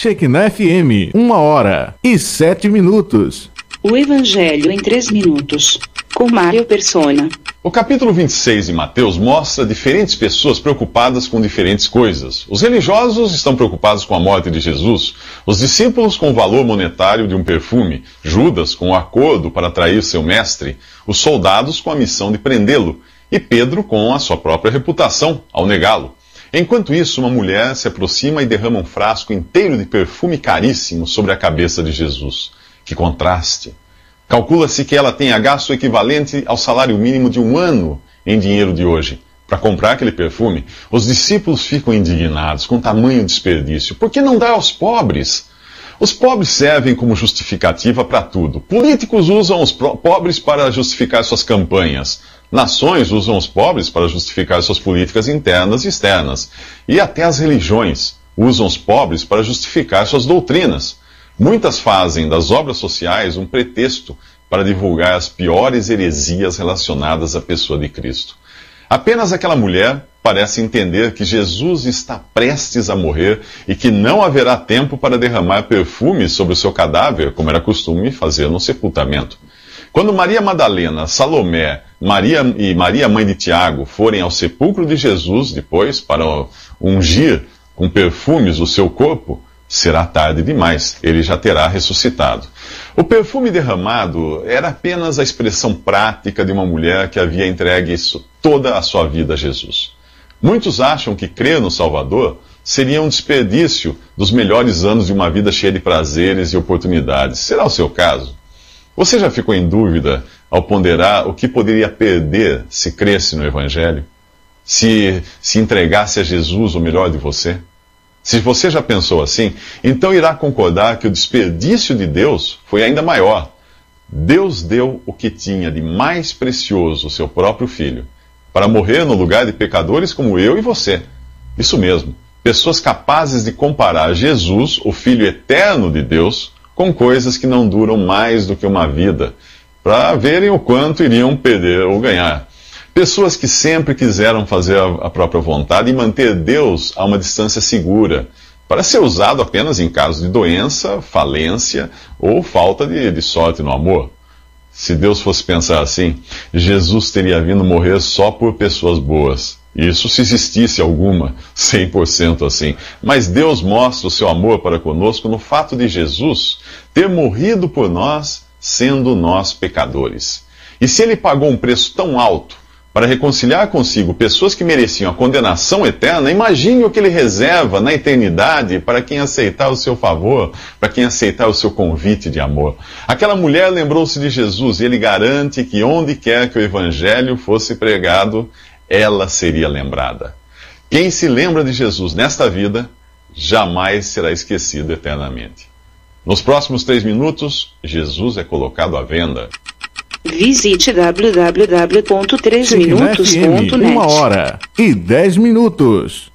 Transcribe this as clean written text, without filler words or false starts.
Shekinah FM, 1h07. O Evangelho em 3 minutos, com Mário Persona. O capítulo 26 de Mateus mostra diferentes pessoas preocupadas com diferentes coisas. Os religiosos estão preocupados com a morte de Jesus, os discípulos com o valor monetário de um perfume, Judas com o acordo para trair seu mestre, os soldados com a missão de prendê-lo, e Pedro com a sua própria reputação ao negá-lo. Enquanto isso, uma mulher se aproxima e derrama um frasco inteiro de perfume caríssimo sobre a cabeça de Jesus. Que contraste! Calcula-se que ela tenha gasto o equivalente ao salário mínimo de 1 ano em dinheiro de hoje. Para comprar aquele perfume, os discípulos ficam indignados com tamanho desperdício. Por que não dar aos pobres? Os pobres servem como justificativa para tudo. Políticos usam os pobres para justificar suas campanhas. Nações usam os pobres para justificar suas políticas internas e externas. E até as religiões usam os pobres para justificar suas doutrinas. Muitas fazem das obras sociais um pretexto para divulgar as piores heresias relacionadas à pessoa de Cristo. Apenas aquela mulher parece entender que Jesus está prestes a morrer e que não haverá tempo para derramar perfume sobre o seu cadáver, como era costume fazer no sepultamento. Quando Maria Madalena, Salomé, Maria mãe de Tiago forem ao sepulcro de Jesus depois para ungir com perfumes o seu corpo, será tarde demais, ele já terá ressuscitado. O perfume derramado era apenas a expressão prática de uma mulher que havia entregue toda a sua vida a Jesus. Muitos acham que crer no Salvador seria um desperdício dos melhores anos de uma vida cheia de prazeres e oportunidades. Será o seu caso? Você já ficou em dúvida ao ponderar o que poderia perder se cresce no Evangelho? Se entregasse a Jesus o melhor de você? Se você já pensou assim, então irá concordar que o desperdício de Deus foi ainda maior. Deus deu o que tinha de mais precioso, seu próprio Filho, para morrer no lugar de pecadores como eu e você. Isso mesmo, pessoas capazes de comparar Jesus, o Filho eterno de Deus, com coisas que não duram mais do que uma vida, para verem o quanto iriam perder ou ganhar. Pessoas que sempre quiseram fazer a própria vontade e manter Deus a uma distância segura, para ser usado apenas em caso de doença, falência ou falta de sorte no amor. Se Deus fosse pensar assim, Jesus teria vindo morrer só por pessoas boas. Isso se existisse alguma, 100% assim. Mas Deus mostra o seu amor para conosco no fato de Jesus ter morrido por nós, sendo nós pecadores. E se ele pagou um preço tão alto para reconciliar consigo pessoas que mereciam a condenação eterna, imagine o que ele reserva na eternidade para quem aceitar o seu favor, para quem aceitar o seu convite de amor. Aquela mulher lembrou-se de Jesus e ele garante que onde quer que o Evangelho fosse pregado, ela seria lembrada. Quem se lembra de Jesus nesta vida, jamais será esquecido eternamente. Nos próximos 3 minutos, Jesus é colocado à venda. Visite www.3minutos.net. 1h10.